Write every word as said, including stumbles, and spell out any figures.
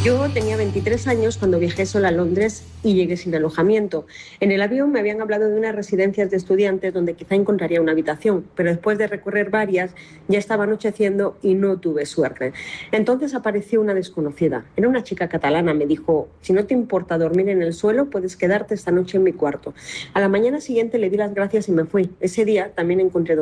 Yo tenía veintitrés años cuando viajé sola a Londres y llegué sin alojamiento. En el avión me habían hablado de unas residencias de estudiantes donde quizá encontraría una habitación, pero después de recorrer varias ya estaba anocheciendo y no tuve suerte. Entonces apareció una desconocida. Era una chica catalana, me dijo: si no te importa dormir en el suelo, puedes quedarte esta noche en mi cuarto. A la mañana siguiente le di las gracias y me fui. Ese día también encontré